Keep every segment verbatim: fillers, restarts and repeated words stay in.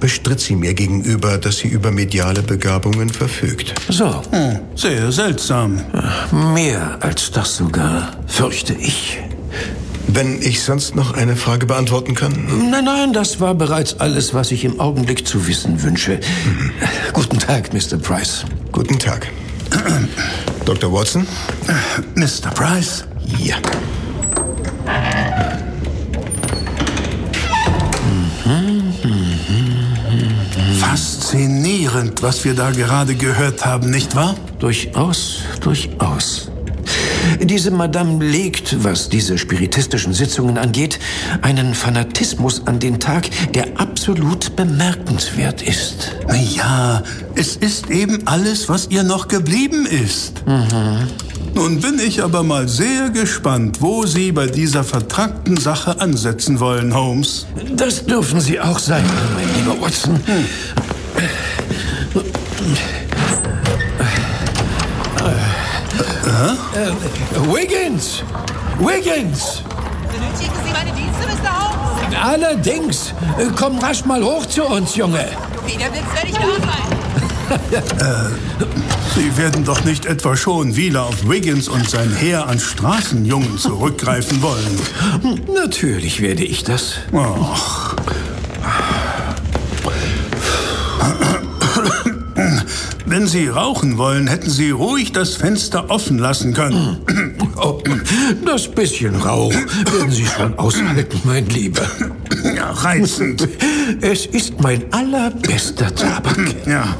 bestritt sie mir gegenüber, dass sie über mediale Begabungen verfügt. So. Hm, sehr seltsam. Mehr als das sogar, fürchte ich. Wenn ich sonst noch eine Frage beantworten kann? Nein, nein, das war bereits alles, was ich im Augenblick zu wissen wünsche. Mhm. Guten Tag, Mister Price. Guten Tag. Doktor Watson? Mister Price? Ja. Faszinierend, was wir da gerade gehört haben, nicht wahr? Durchaus, durchaus. Diese Madame legt, was diese spiritistischen Sitzungen angeht, einen Fanatismus an den Tag, der absolut bemerkenswert ist. Ja, es ist eben alles, was ihr noch geblieben ist. Mhm. Nun bin ich aber mal sehr gespannt, wo Sie bei dieser vertrackten Sache ansetzen wollen, Holmes. Das dürfen Sie auch sein, mein lieber Watson. Hm. Äh, Wiggins! Wiggins! Benötigen Sie meine Dienste, Mister Holmes? Allerdings. Komm rasch mal hoch zu uns, Junge. Wie der Blitz werde ich da sein. äh, Sie werden doch nicht etwa schon wieder auf Wiggins und sein Heer an Straßenjungen zurückgreifen wollen? Natürlich werde ich das. Ach. Wenn Sie rauchen wollen, hätten Sie ruhig das Fenster offen lassen können. Oh, das bisschen Rauch werden Sie schon aushalten, mein Lieber. Ja, reizend. Es ist mein allerbester Tabak. Ja.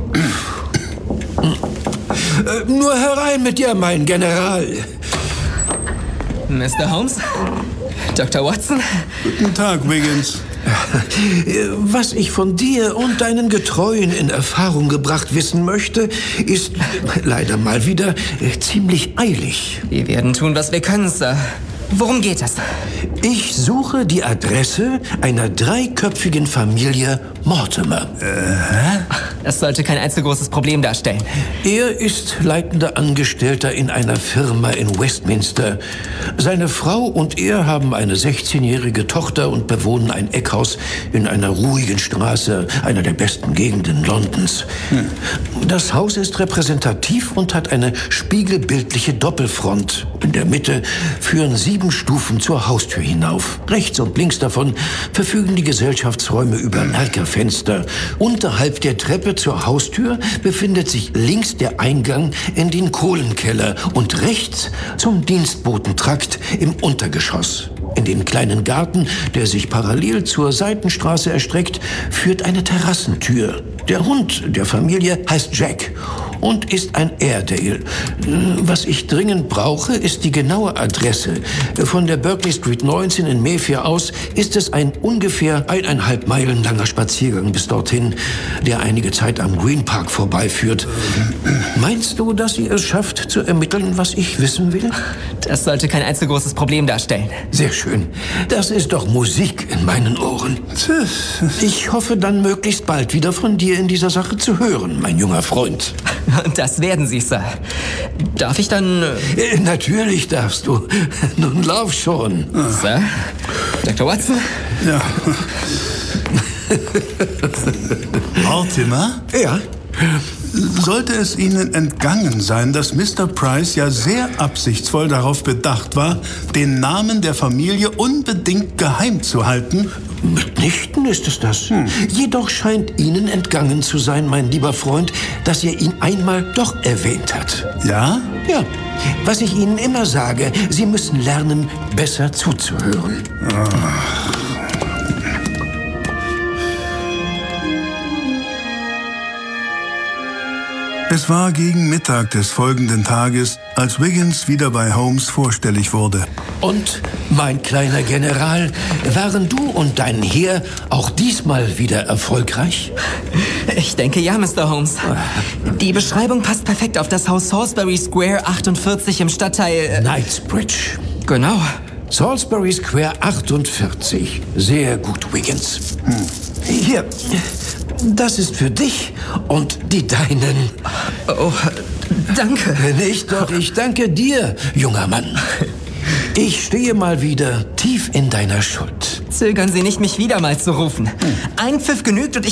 Äh, nur herein mit dir, mein General. Mister Holmes? Doktor Watson? Guten Tag, Wiggins. Was ich von dir und deinen Getreuen in Erfahrung gebracht wissen möchte, ist leider mal wieder ziemlich eilig. Wir werden tun, was wir können, Sir. Worum geht es? Ich suche die Adresse einer dreiköpfigen Familie Mortimer. Äh? Das sollte kein allzu großes Problem darstellen. Er ist leitender Angestellter in einer Firma in Westminster. Seine Frau und er haben eine sechzehnjährige Tochter und bewohnen ein Eckhaus in einer ruhigen Straße, einer der besten Gegenden Londons. Hm. Das Haus ist repräsentativ und hat eine spiegelbildliche Doppelfront. In der Mitte führen sieben Stufen zur Haustür hinauf. Rechts und links davon verfügen die Gesellschaftsräume über Erkerfenster. Unterhalb der Treppe zur Haustür befindet sich links der Eingang in den Kohlenkeller und rechts zum Dienstbotentrakt im Untergeschoss. In den kleinen Garten, der sich parallel zur Seitenstraße erstreckt, führt eine Terrassentür. Der Hund der Familie heißt Jack und ist ein Airedale. Was ich dringend brauche, ist die genaue Adresse. Von der Berkeley Street neunzehn in Mayfair aus ist es ein ungefähr eineinhalb Meilen langer Spaziergang bis dorthin, der einige Zeit am Green Park vorbeiführt. Meinst du, dass ihr es schafft, zu ermitteln, was ich wissen will? Das sollte kein allzu großes Problem darstellen. Sehr schön. Das ist doch Musik in meinen Ohren. Ich hoffe dann möglichst bald wieder von dir in dieser Sache zu hören, mein junger Freund. Und das werden Sie, Sir. Darf ich dann... Äh, natürlich darfst du. Nun lauf schon. Sir? Doktor Watson? Ja. Mortimer? Ja? Sollte es Ihnen entgangen sein, dass Mister Price ja sehr absichtsvoll darauf bedacht war, den Namen der Familie unbedingt geheim zu halten? Mitnichten ist es das. Hm. Jedoch scheint Ihnen entgangen zu sein, mein lieber Freund, dass er ihn einmal doch erwähnt hat. Ja? Ja. Was ich Ihnen immer sage, Sie müssen lernen, besser zuzuhören. Ach. Es war gegen Mittag des folgenden Tages, als Wiggins wieder bei Holmes vorstellig wurde. Und, mein kleiner General, waren du und dein Heer auch diesmal wieder erfolgreich? Ich denke ja, Mister Holmes. Die Beschreibung passt perfekt auf das Haus Salisbury Square achtundvierzig im Stadtteil... Knightsbridge. Genau. Salisbury Square achtundvierzig. Sehr gut, Wiggins. Hm. Hier, das ist für dich und die Deinen. Oh, danke. Nicht doch, ich danke dir, junger Mann. Ich stehe mal wieder tief in deiner Schuld. Zögern Sie nicht, mich wieder mal zu rufen. Ein Pfiff genügt und ich